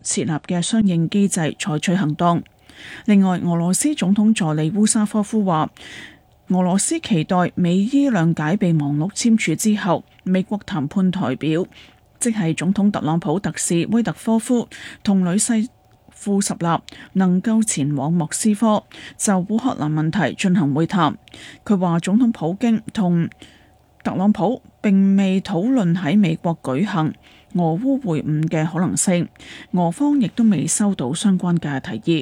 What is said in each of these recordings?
設立嘅相應機制採取行動。另外，俄羅斯總統助理烏沙科夫話，俄羅斯期待美伊諒解備忘錄簽署之後，美國談判代表，即係總統特朗普特使威特科夫同女婿庫什納能夠前往莫斯科就烏克蘭問題進行會談。佢話總統普京同特朗普並未討論喺美國舉行俄烏會晤嘅可能性，俄方亦都未收到相關嘅提議。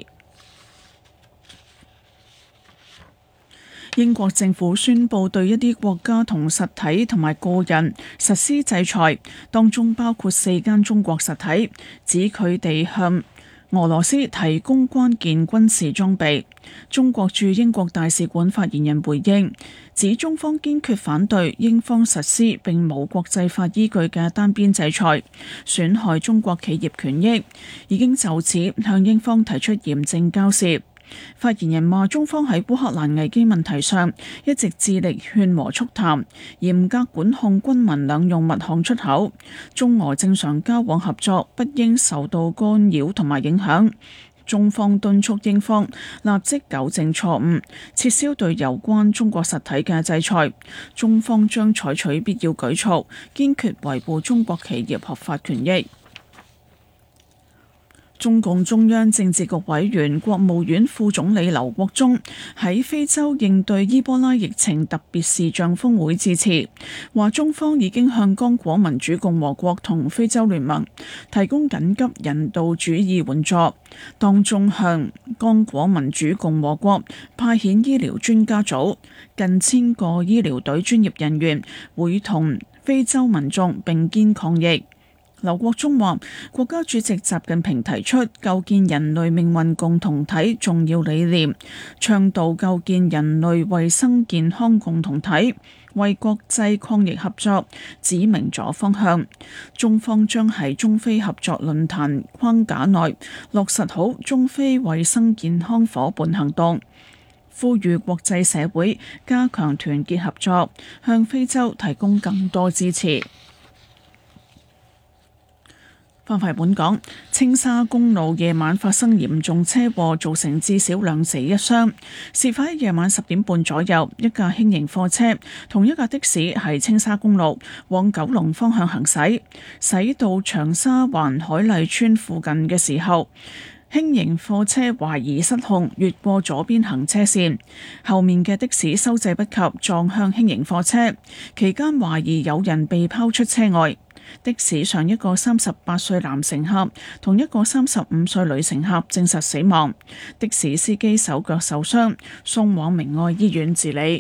英國政府宣布對一啲國家同實體同埋個人實施制裁，當中包括4間中國實體，指佢哋向俄羅斯提供關鍵軍事裝備。中國駐英國大使館發言人回應，指中方堅決反對英方實施並無國際法依據嘅單邊制裁，損害中國企業權益，已經就此向英方提出嚴正交涉。發言人話，中方喺烏克蘭危機問題上一直致力勸和促談，嚴格管控軍民兩用物項出口，中俄正常交往合作不應受到干擾同埋影響。中方敦促英方立即糾正錯誤，撤銷對有關中國實體嘅制裁。中方將採取必要舉措，堅決維護中國企業合法權益。中共中央政治局委員、國務院副總理劉國中喺非洲應對伊波拉疫情特別視像峰會致辭，話中方已經向剛果民主共和國同非洲聯盟提供緊急人道主義援助，當中向剛果民主共和國派遣醫療專家組，近1000個醫療隊專業人員會同非洲民眾並肩抗疫。劉國中話，國家主席習近平提出構建人類命運共同體重要理念，倡導構建人類衛生健康共同體，為國際抗疫合作指明咗方向。中方將喺中非合作論壇框架內落實好中非衛生健康夥伴行動，呼籲國際社會加強團結合作，向非洲提供更多支持。翻返本港，青沙公路夜晚發生嚴重車禍，造成至少2死1傷。事發喺夜晚10點半左右，一架輕型貨車同一架的士喺青沙公路往九龍方向行駛，駛到長沙灣海麗村附近嘅時候，輕型貨車懷疑失控越過左邊行車線，後面嘅的士收掣不及撞向輕型貨車，期間懷疑有人被拋出車外。的士上一個38歲男乘客同一個35歲女乘客證實死亡，的士司機手腳受傷，送往明愛醫院治理。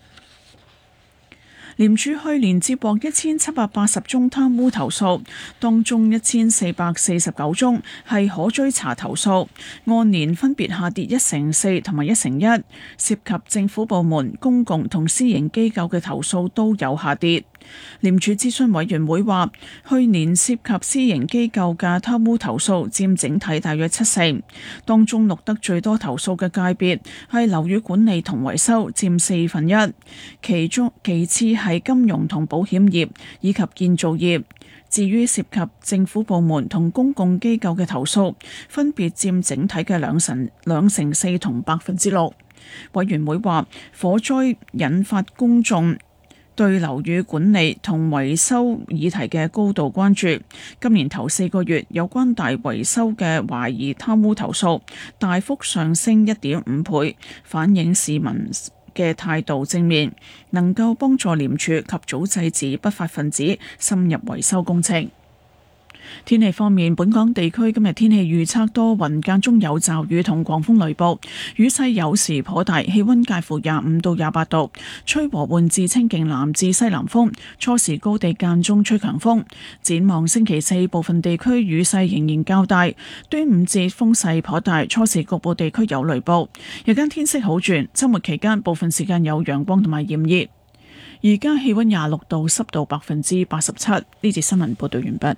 廉署去年接獲1780宗貪污投訴，當中1449宗係可追查投訴，按年分別下跌1%同埋1%，涉及政府部門、公共同私營機構嘅投訴都有下跌。廉署諮詢委員會話，去年涉及私營機構嘅貪污投訴佔整體大約70%，當中錄得最多投訴嘅界別係樓宇管理同維修，佔1/4，其次係金融同保險業以及建造業。至於涉及政府部門同公共機構嘅投訴，分別佔整體嘅2%4%同6%。委員會話，火災引發公眾對樓宇管理同維修議題嘅高度關注。今年頭4個月，有關大維修嘅懷疑貪污投訴大幅上升1.5倍，反映市民嘅態度正面，能夠幫助廉署及早制止不法分子深入維修工程。天氣方面，本港地區今日天氣預測多雲，間中有驟雨同狂風雷暴，雨勢有時頗大，氣溫介乎25到28度，吹和緩至清勁南至西南風，初時高地間中吹強風。展望星期4，部分地區雨勢仍然較大，端午節風勢頗大，初時局部地區有雷暴，日間天色好轉，周末期間部分時間有陽光同埋炎熱。而家氣溫26度，濕度87%。呢節新聞報道完畢。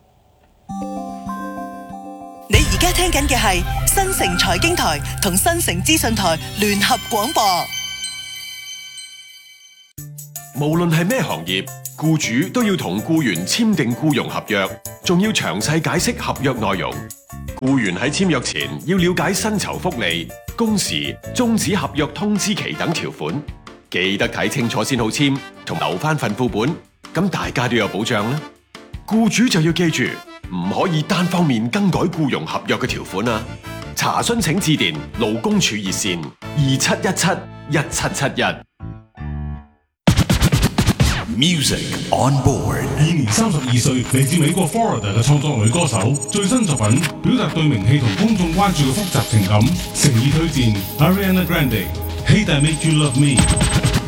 你而家聽緊嘅係新城財經台同新城資訊台聯合廣播。 無論係咩行業，僱主都要同僱員簽訂僱傭合約，仲要詳細解釋合約內容。 僱員喺簽約前要了解薪酬福利、工時、終止合約通知期等條款，記得睇清楚先好簽，同留返份副本，咁大家都有保障啦。僱主就要記住，唔可以單方面更改僱傭合約嘅條款啊！查詢請致電勞工處熱線27171771。 Music on board。 現年32歲，嚟自美國 Florida 嘅創作女歌手，最新作品表達對名氣同公眾關注嘅複雜情感，誠意推薦 Ariana Grande，Hate I Make You Love Me。